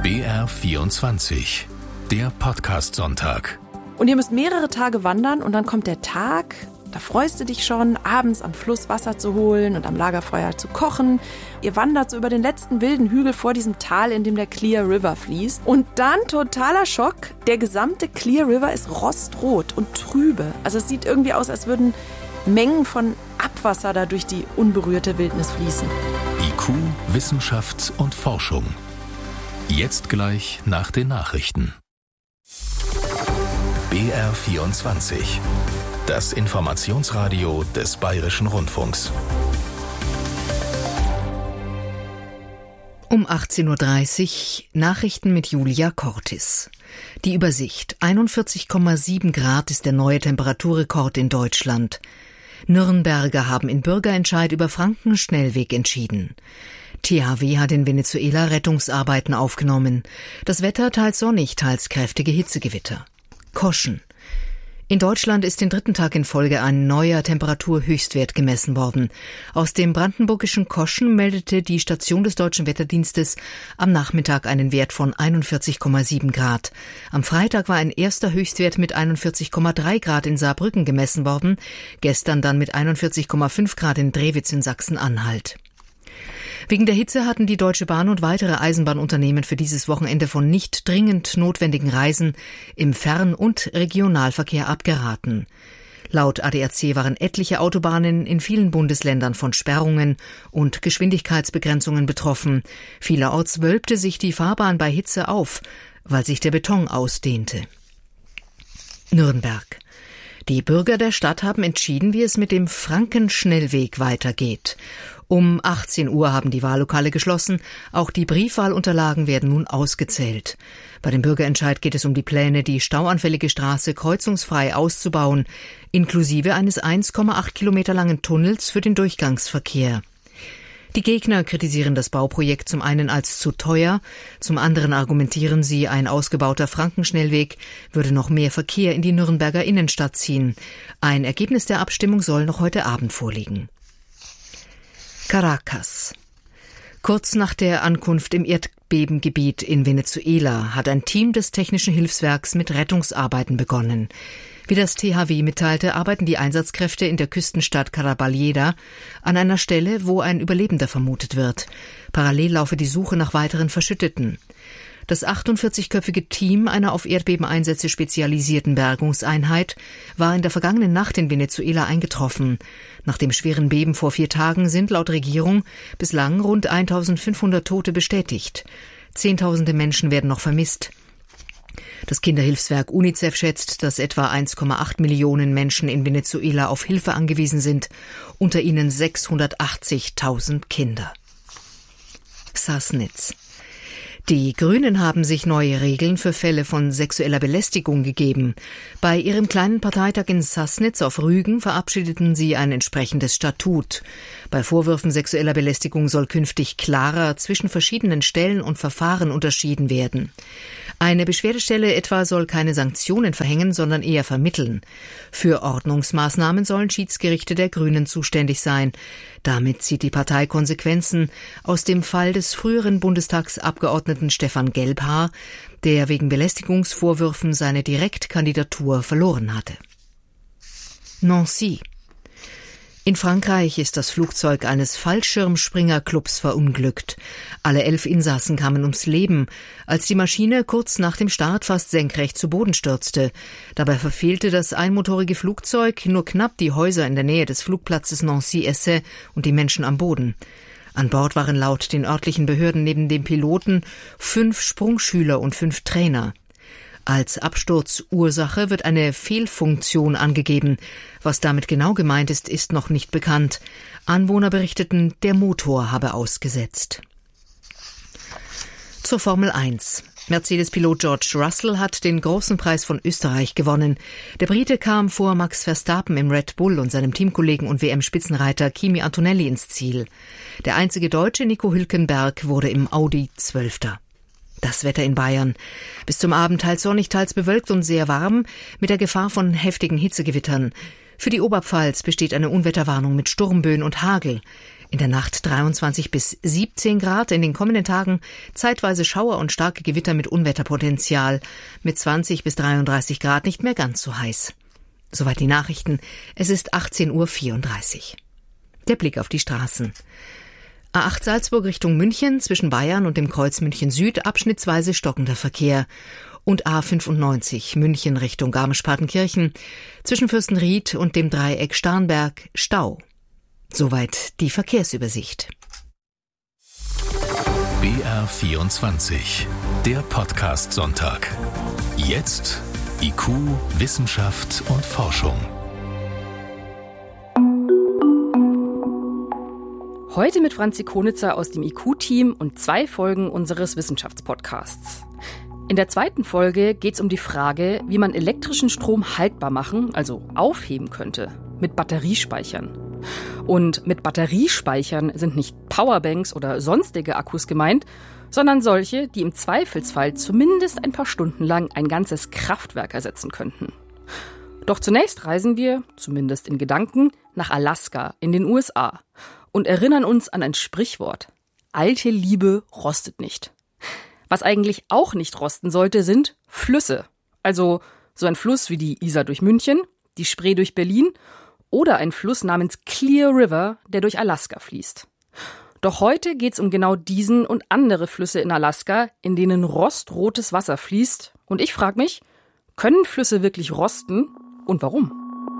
BR24, der Podcast-Sonntag. Und ihr müsst mehrere Tage wandern und dann kommt der Tag, da freust du dich schon, abends am Fluss Wasser zu holen und am Lagerfeuer zu kochen. Ihr wandert so über den letzten wilden Hügel vor diesem Tal, in dem der Clear River fließt. Und dann totaler Schock, der gesamte Clear River ist rostrot und trübe. Also es sieht irgendwie aus, als würden Mengen von Abwasser da durch die unberührte Wildnis fließen. IQ, Wissenschaft und Forschung. Jetzt gleich nach den Nachrichten. BR24, das Informationsradio des Bayerischen Rundfunks. Um 18.30 Uhr Nachrichten mit Julia Cortis. Die Übersicht: 41,7 Grad ist der neue Temperaturrekord in Deutschland. Nürnberger haben in Bürgerentscheid über Frankenschnellweg entschieden. THW hat in Venezuela Rettungsarbeiten aufgenommen. Das Wetter teils sonnig, teils kräftige Hitzegewitter. Koschen. In Deutschland ist den dritten Tag in Folge ein neuer Temperaturhöchstwert gemessen worden. Aus dem brandenburgischen Koschen meldete die Station des Deutschen Wetterdienstes am Nachmittag einen Wert von 41,7 Grad. Am Freitag war ein erster Höchstwert mit 41,3 Grad in Saarbrücken gemessen worden, gestern dann mit 41,5 Grad in Drewitz in Sachsen-Anhalt. Wegen der Hitze hatten die Deutsche Bahn und weitere Eisenbahnunternehmen für dieses Wochenende von nicht dringend notwendigen Reisen im Fern- und Regionalverkehr abgeraten. Laut ADAC waren etliche Autobahnen in vielen Bundesländern von Sperrungen und Geschwindigkeitsbegrenzungen betroffen. Vielerorts wölbte sich die Fahrbahn bei Hitze auf, weil sich der Beton ausdehnte. Nürnberg. Die Bürger der Stadt haben entschieden, wie es mit dem Frankenschnellweg weitergeht. Um 18 Uhr haben die Wahllokale geschlossen. Auch die Briefwahlunterlagen werden nun ausgezählt. Bei dem Bürgerentscheid geht es um die Pläne, die stauanfällige Straße kreuzungsfrei auszubauen, inklusive eines 1,8 Kilometer langen Tunnels für den Durchgangsverkehr. Die Gegner kritisieren das Bauprojekt zum einen als zu teuer, zum anderen argumentieren sie, ein ausgebauter Frankenschnellweg würde noch mehr Verkehr in die Nürnberger Innenstadt ziehen. Ein Ergebnis der Abstimmung soll noch heute Abend vorliegen. Caracas. Kurz nach der Ankunft im Erdbebengebiet in Venezuela hat ein Team des Technischen Hilfswerks mit Rettungsarbeiten begonnen. Wie das THW mitteilte, arbeiten die Einsatzkräfte in der Küstenstadt Caraballeda an einer Stelle, wo ein Überlebender vermutet wird. Parallel laufe die Suche nach weiteren Verschütteten. Das 48-köpfige Team einer auf Erdbebeneinsätze spezialisierten Bergungseinheit war in der vergangenen Nacht in Venezuela eingetroffen. Nach dem schweren Beben vor 4 Tagen sind laut Regierung bislang rund 1500 Tote bestätigt. Zehntausende Menschen werden noch vermisst. Das Kinderhilfswerk UNICEF schätzt, dass etwa 1,8 Millionen Menschen in Venezuela auf Hilfe angewiesen sind, unter ihnen 680.000 Kinder. Sassnitz. Die Grünen haben sich neue Regeln für Fälle von sexueller Belästigung gegeben. Bei ihrem kleinen Parteitag in Sassnitz auf Rügen verabschiedeten sie ein entsprechendes Statut. Bei Vorwürfen sexueller Belästigung soll künftig klarer zwischen verschiedenen Stellen und Verfahren unterschieden werden. Eine Beschwerdestelle etwa soll keine Sanktionen verhängen, sondern eher vermitteln. Für Ordnungsmaßnahmen sollen Schiedsgerichte der Grünen zuständig sein. Damit zieht die Partei Konsequenzen aus dem Fall des früheren Bundestagsabgeordneten Stefan Gelbhaar, der wegen Belästigungsvorwürfen seine Direktkandidatur verloren hatte. Nancy. In Frankreich ist das Flugzeug eines Fallschirmspringerclubs verunglückt. Alle 11 Insassen kamen ums Leben, als die Maschine kurz nach dem Start fast senkrecht zu Boden stürzte. Dabei verfehlte das einmotorige Flugzeug nur knapp die Häuser in der Nähe des Flugplatzes Nancy-Essay und die Menschen am Boden. An Bord waren laut den örtlichen Behörden neben dem Piloten 5 Sprungschüler und 5 Trainer. Als Absturzursache wird eine Fehlfunktion angegeben. Was damit genau gemeint ist, ist noch nicht bekannt. Anwohner berichteten, der Motor habe ausgesetzt. Zur Formel 1. Mercedes-Pilot George Russell hat den großen Preis von Österreich gewonnen. Der Brite kam vor Max Verstappen im Red Bull und seinem Teamkollegen und WM-Spitzenreiter Kimi Antonelli ins Ziel. Der einzige Deutsche, Nico Hülkenberg, wurde im Audi 12. Das Wetter in Bayern. Bis zum Abend teils sonnig, teils bewölkt und sehr warm, mit der Gefahr von heftigen Hitzegewittern. Für die Oberpfalz besteht eine Unwetterwarnung mit Sturmböen und Hagel. In der Nacht 23 bis 17 Grad, in den kommenden Tagen zeitweise Schauer und starke Gewitter mit Unwetterpotenzial. Mit 20 bis 33 Grad nicht mehr ganz so heiß. Soweit die Nachrichten. Es ist 18:34 Uhr. Der Blick auf die Straßen. A8 Salzburg Richtung München, zwischen Bayern und dem Kreuz München Süd, abschnittsweise stockender Verkehr. Und A95 München Richtung Garmisch-Partenkirchen, zwischen Fürstenried und dem Dreieck Starnberg, Stau. Soweit die Verkehrsübersicht. BR24, der Podcast-Sonntag. Jetzt IQ, Wissenschaft und Forschung. Heute mit Franzi Konitzer aus dem IQ-Team und 2 Folgen unseres Wissenschaftspodcasts. In der 2. Folge geht es um die Frage, wie man elektrischen Strom haltbar machen, also aufheben könnte, mit Batteriespeichern. Und mit Batteriespeichern sind nicht Powerbanks oder sonstige Akkus gemeint, sondern solche, die im Zweifelsfall zumindest ein paar Stunden lang ein ganzes Kraftwerk ersetzen könnten. Doch zunächst reisen wir, zumindest in Gedanken, nach Alaska in den USA und erinnern uns an ein Sprichwort: Alte Liebe rostet nicht. Was eigentlich auch nicht rosten sollte, sind Flüsse. Also so ein Fluss wie die Isar durch München, die Spree durch Berlin oder ein Fluss namens Clear River, der durch Alaska fließt. Doch heute geht es um genau diesen und andere Flüsse in Alaska, in denen rostrotes Wasser fließt. Und ich frage mich, können Flüsse wirklich rosten und warum?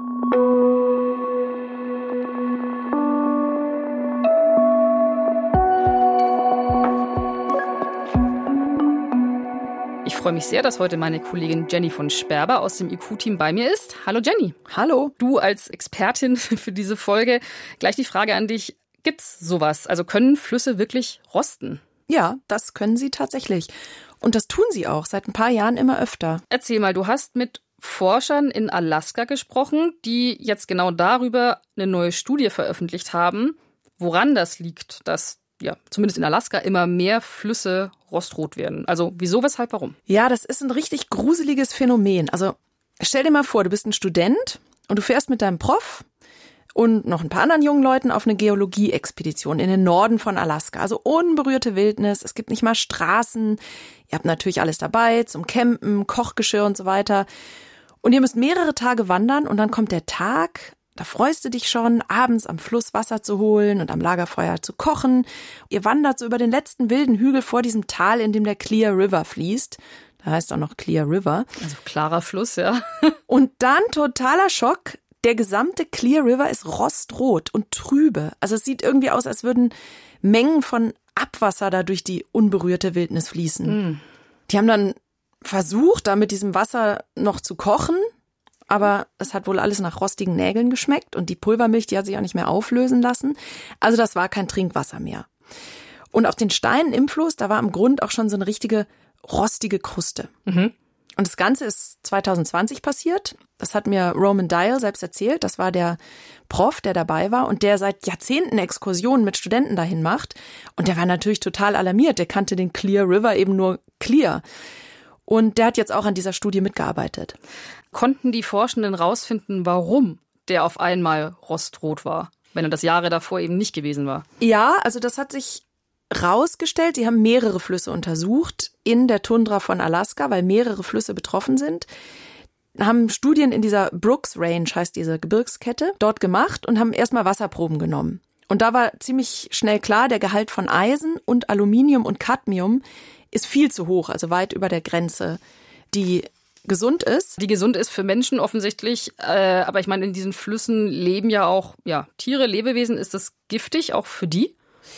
Ich freue mich sehr, dass heute meine Kollegin Jenny von Sperber aus dem IQ-Team bei mir ist. Hallo Jenny. Hallo. Du als Expertin für diese Folge, gleich die Frage an dich, gibt's sowas? Also können Flüsse wirklich rosten? Ja, das können sie tatsächlich. Und das tun sie auch seit ein paar Jahren immer öfter. Erzähl mal, du hast mit Forschern in Alaska gesprochen, die jetzt genau darüber eine neue Studie veröffentlicht haben, woran das liegt, dass zumindest in Alaska immer mehr Flüsse rostrot werden. Also wieso, weshalb, warum? Ja, das ist ein richtig gruseliges Phänomen. Also stell dir mal vor, du bist ein Student und du fährst mit deinem Prof und noch ein paar anderen jungen Leuten auf eine Geologie-Expedition in den Norden von Alaska. Also unberührte Wildnis, es gibt nicht mal Straßen. Ihr habt natürlich alles dabei zum Campen, Kochgeschirr und so weiter. Und ihr müsst mehrere Tage wandern und dann kommt der Tag. Da freust du dich schon, abends am Fluss Wasser zu holen und am Lagerfeuer zu kochen. Ihr wandert so über den letzten wilden Hügel vor diesem Tal, in dem der Clear River fließt. Da heißt auch noch Clear River. Also klarer Fluss, ja. Und dann totaler Schock. Der gesamte Clear River ist rostrot und trübe. Also es sieht irgendwie aus, als würden Mengen von Abwasser da durch die unberührte Wildnis fließen. Die haben dann versucht, da mit diesem Wasser noch zu kochen. Aber es hat wohl alles nach rostigen Nägeln geschmeckt und die Pulvermilch, die hat sich auch nicht mehr auflösen lassen. Also das war kein Trinkwasser mehr. Und auf den Steinen im Fluss, da war am Grund auch schon so eine richtige rostige Kruste. Und das Ganze ist 2020 passiert. Das hat mir Roman Dial selbst erzählt. Das war der Prof, der dabei war und der seit Jahrzehnten Exkursionen mit Studenten dahin macht. Und der war natürlich total alarmiert. Der kannte den Clear River eben nur Clear. Und der hat jetzt auch an dieser Studie mitgearbeitet. Konnten die Forschenden rausfinden, warum der auf einmal rostrot war, wenn er das Jahre davor eben nicht gewesen war? Ja, also das hat sich rausgestellt. Sie haben mehrere Flüsse untersucht in der Tundra von Alaska, weil mehrere Flüsse betroffen sind. Haben Studien in dieser Brooks Range, heißt diese Gebirgskette, dort gemacht und haben erstmal Wasserproben genommen. Und da war ziemlich schnell klar, der Gehalt von Eisen und Aluminium und Cadmium ist viel zu hoch, also weit über der Grenze, die gesund ist. Die gesund ist für Menschen offensichtlich, aber ich meine, in diesen Flüssen leben ja auch Tiere, Lebewesen. Ist das giftig auch für die?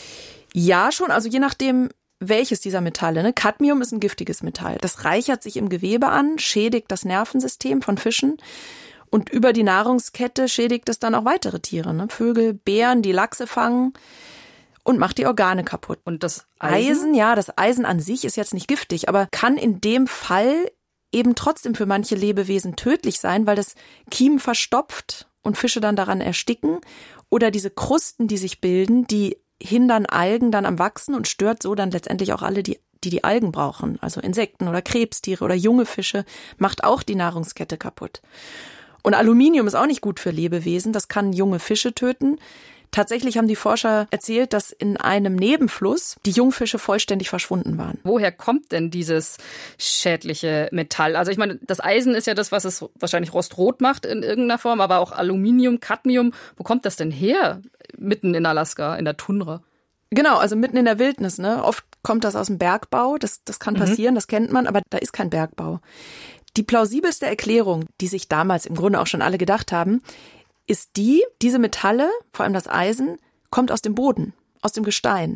Ja, schon, also je nachdem, welches dieser Metalle. Ne? Cadmium ist ein giftiges Metall. Das reichert sich im Gewebe an, schädigt das Nervensystem von Fischen und über die Nahrungskette schädigt es dann auch weitere Tiere. Ne? Vögel, Bären, die Lachse fangen und macht die Organe kaputt. Und das Eisen? Das Eisen an sich ist jetzt nicht giftig, aber kann in dem Fall eben trotzdem für manche Lebewesen tödlich sein, weil das Kiemen verstopft und Fische dann daran ersticken. Oder diese Krusten, die sich bilden, die hindern Algen dann am Wachsen und stört so dann letztendlich auch alle, die Algen brauchen. Also Insekten oder Krebstiere oder junge Fische, macht auch die Nahrungskette kaputt. Und Aluminium ist auch nicht gut für Lebewesen, das kann junge Fische töten. Tatsächlich haben die Forscher erzählt, dass in einem Nebenfluss die Jungfische vollständig verschwunden waren. Woher kommt denn dieses schädliche Metall? Also ich meine, das Eisen ist ja das, was es wahrscheinlich rostrot macht in irgendeiner Form, aber auch Aluminium, Cadmium. Wo kommt das denn her, mitten in Alaska, in der Tundra? Genau, also mitten in der Wildnis, ne? Oft kommt das aus dem Bergbau, das kann passieren, das kennt man, aber da ist kein Bergbau. Die plausibelste Erklärung, die sich damals im Grunde auch schon alle gedacht haben, ist diese Metalle, vor allem das Eisen, kommt aus dem Boden, aus dem Gestein.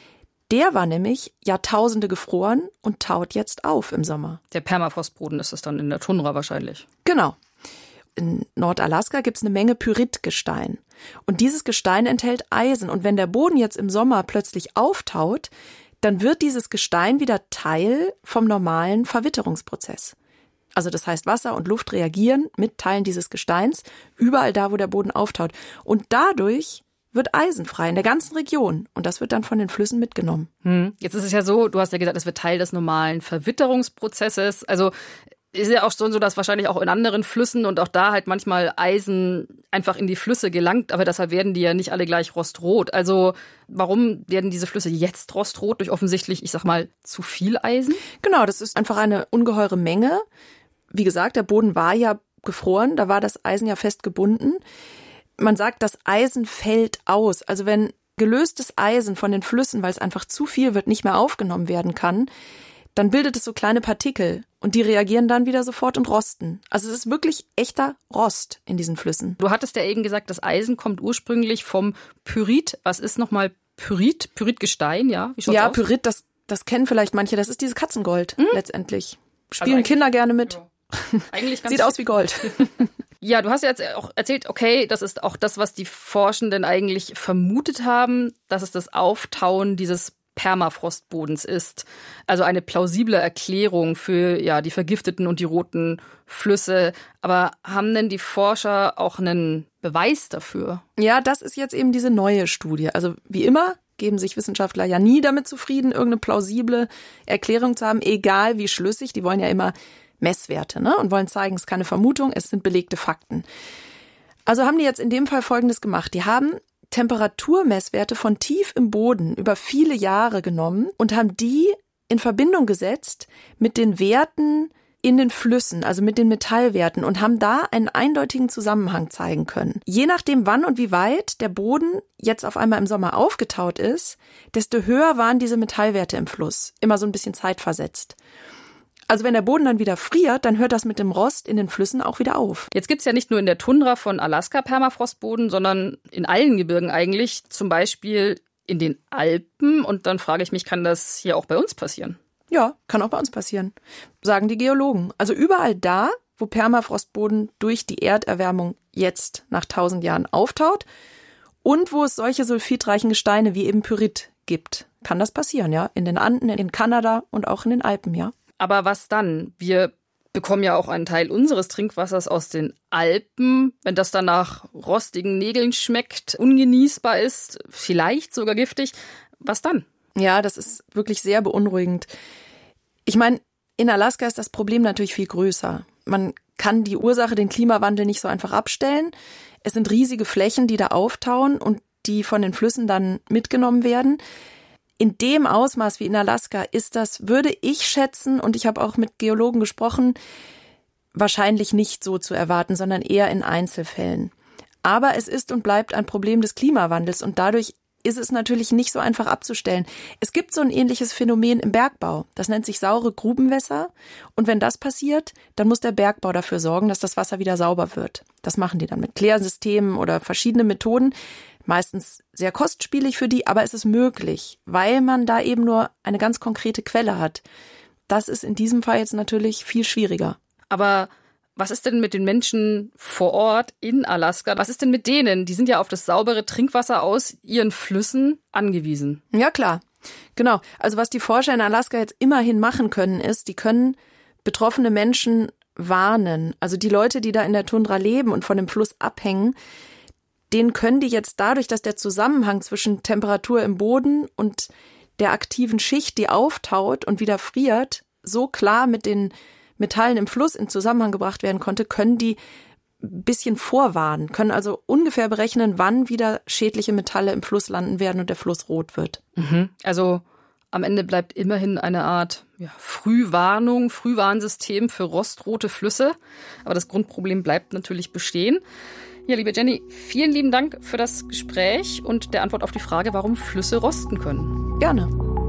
Der war nämlich Jahrtausende gefroren und taut jetzt auf im Sommer. Der Permafrostboden ist es dann in der Tundra wahrscheinlich. Genau. In Nordalaska gibt es eine Menge Pyritgestein. Und dieses Gestein enthält Eisen. Und wenn der Boden jetzt im Sommer plötzlich auftaut, dann wird dieses Gestein wieder Teil vom normalen Verwitterungsprozess. Also das heißt, Wasser und Luft reagieren mit Teilen dieses Gesteins überall da, wo der Boden auftaut. Und dadurch wird Eisen frei in der ganzen Region. Und das wird dann von den Flüssen mitgenommen. Jetzt ist es ja so, du hast ja gesagt, es wird Teil des normalen Verwitterungsprozesses. Also ist ja auch so, dass wahrscheinlich auch in anderen Flüssen und auch da halt manchmal Eisen einfach in die Flüsse gelangt, aber deshalb werden die ja nicht alle gleich rostrot. Also warum werden diese Flüsse jetzt rostrot? Durch offensichtlich, ich sag mal, zu viel Eisen? Genau, das ist einfach eine ungeheure Menge. Wie gesagt, der Boden war ja gefroren, da war das Eisen ja fest gebunden. Man sagt, das Eisen fällt aus. Also wenn gelöstes Eisen von den Flüssen, weil es einfach zu viel wird, nicht mehr aufgenommen werden kann, dann bildet es so kleine Partikel und die reagieren dann wieder sofort und rosten. Also es ist wirklich echter Rost in diesen Flüssen. Du hattest ja eben gesagt, das Eisen kommt ursprünglich vom Pyrit. Was ist nochmal Pyrit? Pyritgestein, ja? Wie schaut's aus? Pyrit, das kennen vielleicht manche. Das ist dieses Katzengold letztendlich. Spielen also Kinder gerne mit. Ja. Eigentlich ganz Sieht aus wie Gold. Ja, du hast ja jetzt auch erzählt, okay, das ist auch das, was die Forschenden eigentlich vermutet haben, dass es das Auftauen dieses Permafrostbodens ist. Also eine plausible Erklärung für die vergifteten und die roten Flüsse. Aber haben denn die Forscher auch einen Beweis dafür? Ja, das ist jetzt eben diese neue Studie. Also wie immer geben sich Wissenschaftler ja nie damit zufrieden, irgendeine plausible Erklärung zu haben, egal wie schlüssig. Die wollen ja immer Messwerte, ne? Und wollen zeigen, es ist keine Vermutung, es sind belegte Fakten. Also haben die jetzt in dem Fall Folgendes gemacht. Die haben Temperaturmesswerte von tief im Boden über viele Jahre genommen und haben die in Verbindung gesetzt mit den Werten in den Flüssen, also mit den Metallwerten und haben da einen eindeutigen Zusammenhang zeigen können. Je nachdem, wann und wie weit der Boden jetzt auf einmal im Sommer aufgetaut ist, desto höher waren diese Metallwerte im Fluss, immer so ein bisschen zeitversetzt. Also wenn der Boden dann wieder friert, dann hört das mit dem Rost in den Flüssen auch wieder auf. Jetzt gibt's ja nicht nur in der Tundra von Alaska Permafrostboden, sondern in allen Gebirgen eigentlich, zum Beispiel in den Alpen. Und dann frage ich mich, kann das hier auch bei uns passieren? Ja, kann auch bei uns passieren, sagen die Geologen. Also überall da, wo Permafrostboden durch die Erderwärmung jetzt nach 1000 Jahren auftaut und wo es solche sulfidreichen Gesteine wie eben Pyrit gibt, kann das passieren, ja. In den Anden, in Kanada und auch in den Alpen, ja. Aber was dann? Wir bekommen ja auch einen Teil unseres Trinkwassers aus den Alpen. Wenn das dann nach rostigen Nägeln schmeckt, ungenießbar ist, vielleicht sogar giftig, was dann? Ja, das ist wirklich sehr beunruhigend. Ich meine, in Alaska ist das Problem natürlich viel größer. Man kann die Ursache, den Klimawandel, nicht so einfach abstellen. Es sind riesige Flächen, die da auftauen und die von den Flüssen dann mitgenommen werden. In dem Ausmaß wie in Alaska ist das, würde ich schätzen, und ich habe auch mit Geologen gesprochen, wahrscheinlich nicht so zu erwarten, sondern eher in Einzelfällen. Aber es ist und bleibt ein Problem des Klimawandels und dadurch ist es natürlich nicht so einfach abzustellen. Es gibt so ein ähnliches Phänomen im Bergbau. Das nennt sich saure Grubenwässer. Und wenn das passiert, dann muss der Bergbau dafür sorgen, dass das Wasser wieder sauber wird. Das machen die dann mit Klärsystemen oder verschiedenen Methoden. Meistens sehr kostspielig für die, aber es ist möglich, weil man da eben nur eine ganz konkrete Quelle hat. Das ist in diesem Fall jetzt natürlich viel schwieriger. Aber was ist denn mit den Menschen vor Ort in Alaska? Was ist denn mit denen? Die sind ja auf das saubere Trinkwasser aus ihren Flüssen angewiesen. Ja, klar. Genau. Also was die Forscher in Alaska jetzt immerhin machen können, ist, die können betroffene Menschen warnen. Also die Leute, die da in der Tundra leben und von dem Fluss abhängen, denen können die jetzt dadurch, dass der Zusammenhang zwischen Temperatur im Boden und der aktiven Schicht, die auftaut und wieder friert, so klar mit den Metallen im Fluss in Zusammenhang gebracht werden konnte, können die ein bisschen vorwarnen, können also ungefähr berechnen, wann wieder schädliche Metalle im Fluss landen werden und der Fluss rot wird. Also am Ende bleibt immerhin eine Art Frühwarnsystem für rostrote Flüsse. Aber das Grundproblem bleibt natürlich bestehen. Ja, liebe Jenny, vielen lieben Dank für das Gespräch und der Antwort auf die Frage, warum Flüsse rosten können. Gerne.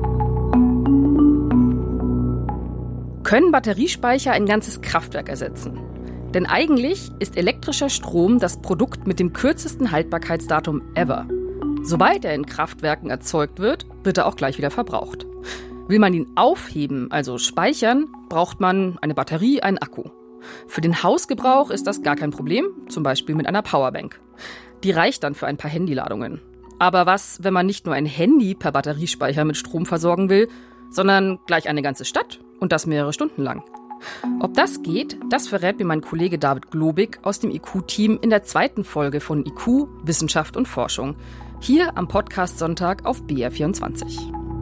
Können Batteriespeicher ein ganzes Kraftwerk ersetzen? Denn eigentlich ist elektrischer Strom das Produkt mit dem kürzesten Haltbarkeitsdatum ever. Sobald er in Kraftwerken erzeugt wird, wird er auch gleich wieder verbraucht. Will man ihn aufheben, also speichern, braucht man eine Batterie, einen Akku. Für den Hausgebrauch ist das gar kein Problem, zum Beispiel mit einer Powerbank. Die reicht dann für ein paar Handyladungen. Aber was, wenn man nicht nur ein Handy per Batteriespeicher mit Strom versorgen will, sondern gleich eine ganze Stadt und das mehrere Stunden lang? Ob das geht, das verrät mir mein Kollege David Globig aus dem IQ-Team in der 2. Folge von IQ, Wissenschaft und Forschung. Hier am Podcast Sonntag auf BR24.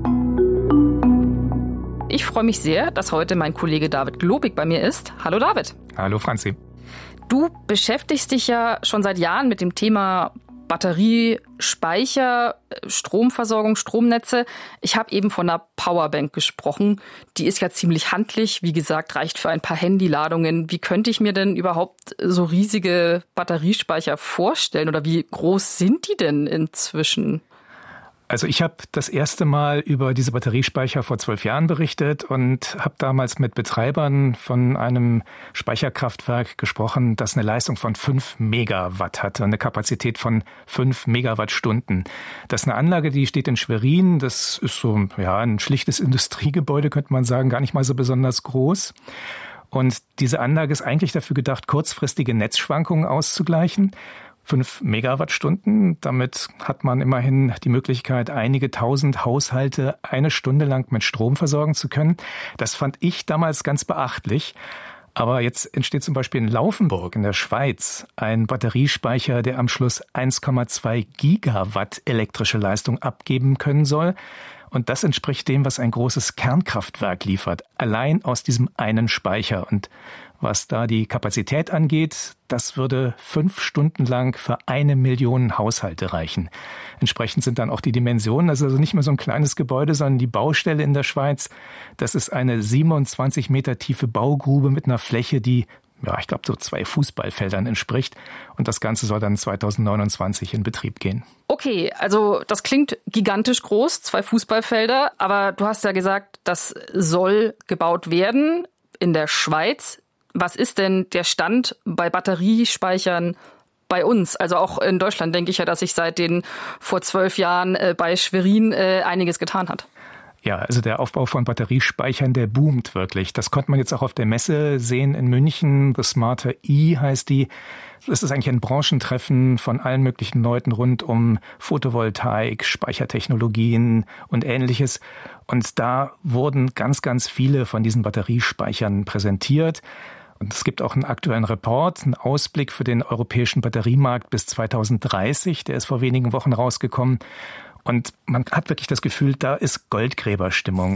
Ich freue mich sehr, dass heute mein Kollege David Globig bei mir ist. Hallo David. Hallo Franzi. Du beschäftigst dich ja schon seit Jahren mit dem Thema Batterie, Speicher, Stromversorgung, Stromnetze. Ich habe eben von einer Powerbank gesprochen. Die ist ja ziemlich handlich. Wie gesagt, reicht für ein paar Handyladungen. Wie könnte ich mir denn überhaupt so riesige Batteriespeicher vorstellen? Oder wie groß sind die denn inzwischen? Also ich habe das erste Mal über diese Batteriespeicher vor 12 Jahren berichtet und habe damals mit Betreibern von einem Speicherkraftwerk gesprochen, das eine Leistung von 5 Megawatt hatte, eine Kapazität von 5 Megawattstunden. Das ist eine Anlage, die steht in Schwerin. Das ist so ein schlichtes Industriegebäude, könnte man sagen, gar nicht mal so besonders groß. Und diese Anlage ist eigentlich dafür gedacht, kurzfristige Netzschwankungen auszugleichen. 5 Megawattstunden. Damit hat man immerhin die Möglichkeit, einige tausend Haushalte eine Stunde lang mit Strom versorgen zu können. Das fand ich damals ganz beachtlich. Aber jetzt entsteht zum Beispiel in Laufenburg in der Schweiz ein Batteriespeicher, der am Schluss 1,2 Gigawatt elektrische Leistung abgeben können soll. Und das entspricht dem, was ein großes Kernkraftwerk liefert, allein aus diesem einen Speicher. Und was da die Kapazität angeht, das würde 5 Stunden lang für 1 Million Haushalte reichen. Entsprechend sind dann auch die Dimensionen, also nicht mehr so ein kleines Gebäude, sondern die Baustelle in der Schweiz. Das ist eine 27 Meter tiefe Baugrube mit einer Fläche, die, ich glaube, so 2 Fußballfeldern entspricht. Und das Ganze soll dann 2029 in Betrieb gehen. Okay, also das klingt gigantisch groß, 2 Fußballfelder. Aber du hast ja gesagt, das soll gebaut werden in der Schweiz. Was ist denn der Stand bei Batteriespeichern bei uns? Also auch in Deutschland denke ich ja, dass sich seit den vor 12 Jahren bei Schwerin einiges getan hat. Ja, also der Aufbau von Batteriespeichern, der boomt wirklich. Das konnte man jetzt auch auf der Messe sehen in München. The Smarter E heißt die. Das ist eigentlich ein Branchentreffen von allen möglichen Leuten rund um Photovoltaik, Speichertechnologien und Ähnliches. Und da wurden ganz, ganz viele von diesen Batteriespeichern präsentiert. Und es gibt auch einen aktuellen Report, einen Ausblick für den europäischen Batteriemarkt bis 2030. Der ist vor wenigen Wochen rausgekommen. Und man hat wirklich das Gefühl, da ist Goldgräberstimmung.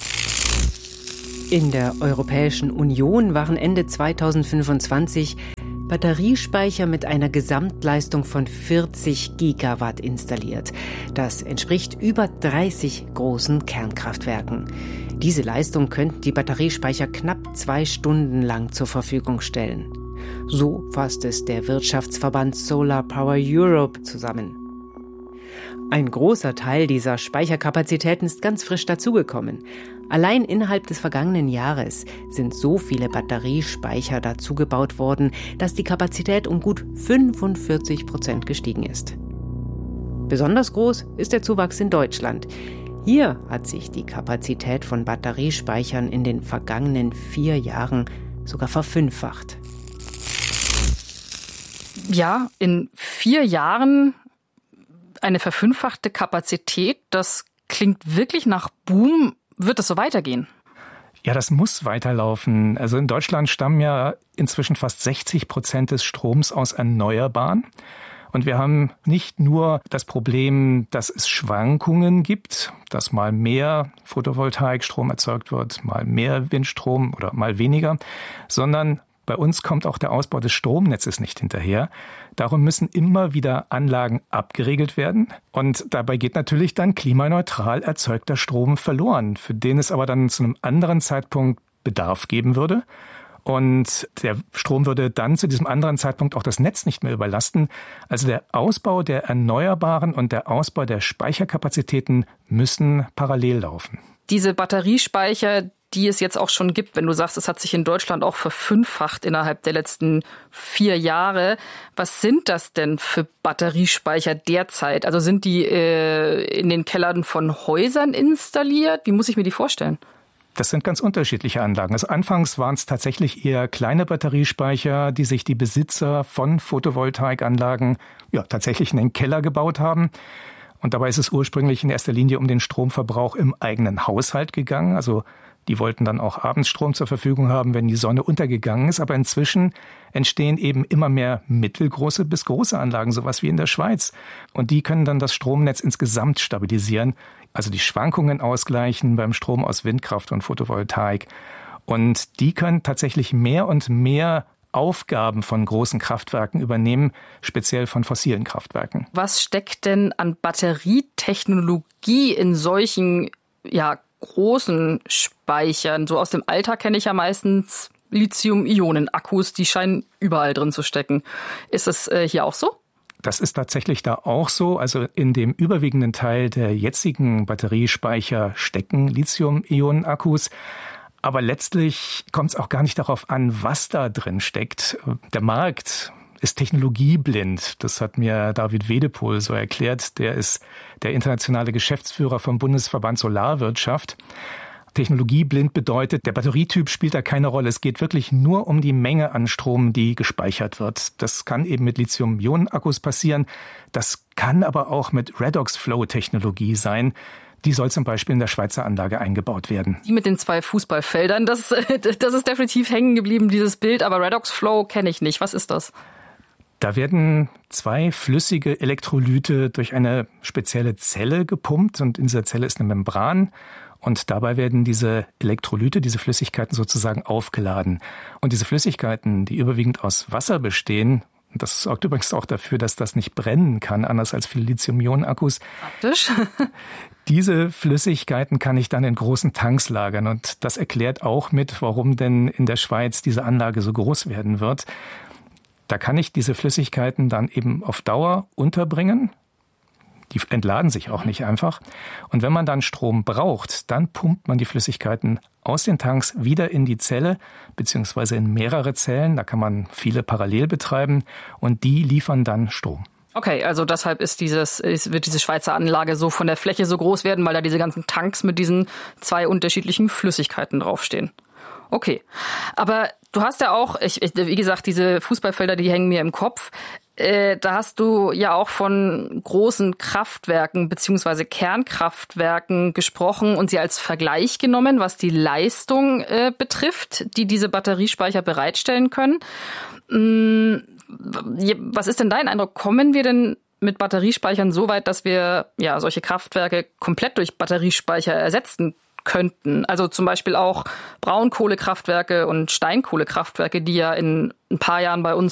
In der Europäischen Union waren Ende 2025 Batteriespeicher mit einer Gesamtleistung von 40 Gigawatt installiert. Das entspricht über 30 großen Kernkraftwerken. Diese Leistung könnten die Batteriespeicher knapp 2 Stunden lang zur Verfügung stellen. So fasst es der Wirtschaftsverband Solar Power Europe zusammen. Ein großer Teil dieser Speicherkapazitäten ist ganz frisch dazugekommen. Allein innerhalb des vergangenen Jahres sind so viele Batteriespeicher dazugebaut worden, dass die Kapazität um gut 45% gestiegen ist. Besonders groß ist der Zuwachs in Deutschland. Hier hat sich die Kapazität von Batteriespeichern in den vergangenen 4 Jahren sogar verfünffacht. Ja, in 4 Jahren eine verfünffachte Kapazität, das klingt wirklich nach Boom. Wird das so weitergehen? Ja, das muss weiterlaufen. Also in Deutschland stammen ja inzwischen fast 60% des Stroms aus Erneuerbaren. Und wir haben nicht nur das Problem, dass es Schwankungen gibt, dass mal mehr Photovoltaikstrom erzeugt wird, mal mehr Windstrom oder mal weniger, sondern Bei uns kommt auch der Ausbau des Stromnetzes nicht hinterher. Darum müssen immer wieder Anlagen abgeregelt werden. Und dabei geht natürlich dann klimaneutral erzeugter Strom verloren, für den es aber dann zu einem anderen Zeitpunkt Bedarf geben würde. Und der Strom würde dann zu diesem anderen Zeitpunkt auch das Netz nicht mehr überlasten. Also der Ausbau der Erneuerbaren und der Ausbau der Speicherkapazitäten müssen parallel laufen. Diese Batteriespeicher, die es jetzt auch schon gibt, wenn du sagst, es hat sich in Deutschland auch verfünffacht innerhalb der letzten 4 Jahre. Was sind das denn für Batteriespeicher derzeit? Also sind die in den Kellern von Häusern installiert? Wie muss ich mir die vorstellen? Das sind ganz unterschiedliche Anlagen. Also anfangs waren es tatsächlich eher kleine Batteriespeicher, die sich die Besitzer von Photovoltaikanlagen tatsächlich in den Keller gebaut haben. Und dabei ist es ursprünglich in erster Linie um den Stromverbrauch im eigenen Haushalt gegangen. Also die wollten dann auch abends Strom zur Verfügung haben, wenn die Sonne untergegangen ist. Aber inzwischen entstehen eben immer mehr mittelgroße bis große Anlagen, sowas wie in der Schweiz. Und die können dann das Stromnetz insgesamt stabilisieren, also die Schwankungen ausgleichen beim Strom aus Windkraft und Photovoltaik. Und die können tatsächlich mehr und mehr Aufgaben von großen Kraftwerken übernehmen, speziell von fossilen Kraftwerken. Was steckt denn an Batterietechnologie in solchen großen Speichern? So aus dem Alltag kenne ich ja meistens Lithium-Ionen-Akkus, die scheinen überall drin zu stecken. Ist das hier auch so? Das ist tatsächlich da auch so. Also in dem überwiegenden Teil der jetzigen Batteriespeicher stecken Lithium-Ionen-Akkus. Aber letztlich kommt es auch gar nicht darauf an, was da drin steckt. Der Markt ist technologieblind. Das hat mir David Wedepohl so erklärt. Der ist der internationale Geschäftsführer vom Bundesverband Solarwirtschaft. Technologieblind bedeutet, der Batterietyp spielt da keine Rolle. Es geht wirklich nur um die Menge an Strom, die gespeichert wird. Das kann eben mit Lithium-Ionen-Akkus passieren. Das kann aber auch mit Redox-Flow-Technologie sein. Die soll zum Beispiel in der Schweizer Anlage eingebaut werden. Die mit den 2 Fußballfeldern, das ist definitiv hängen geblieben, dieses Bild. Aber Redox Flow kenne ich nicht. Was ist das? Da werden 2 flüssige Elektrolyte durch eine spezielle Zelle gepumpt. Und in dieser Zelle ist eine Membran. Und dabei werden diese Elektrolyte, diese Flüssigkeiten sozusagen aufgeladen. Und diese Flüssigkeiten, die überwiegend aus Wasser bestehen, das sorgt übrigens auch dafür, dass das nicht brennen kann, anders als viele Lithium-Ionen-Akkus. Praktisch. Diese Flüssigkeiten kann ich dann in großen Tanks lagern. Und das erklärt auch mit, warum denn in der Schweiz diese Anlage so groß werden wird. Da kann ich diese Flüssigkeiten dann eben auf Dauer unterbringen. Die entladen sich auch nicht einfach. Und wenn man dann Strom braucht, dann pumpt man die Flüssigkeiten aus den Tanks wieder in die Zelle, beziehungsweise in mehrere Zellen. Da kann man viele parallel betreiben und die liefern dann Strom. Okay, also deshalb wird diese Schweizer Anlage so von der Fläche so groß werden, weil da diese ganzen Tanks mit diesen 2 unterschiedlichen Flüssigkeiten draufstehen. Okay, aber du hast ja auch, wie gesagt, diese Fußballfelder, die hängen mir im Kopf. Da hast du ja auch von großen Kraftwerken bzw. Kernkraftwerken gesprochen und sie als Vergleich genommen, was die Leistung betrifft, die diese Batteriespeicher bereitstellen können. Was ist denn dein Eindruck? Kommen wir denn mit Batteriespeichern so weit, dass wir solche Kraftwerke komplett durch Batteriespeicher ersetzen könnten? Also zum Beispiel auch Braunkohlekraftwerke und Steinkohlekraftwerke, die ja in ein paar Jahren bei uns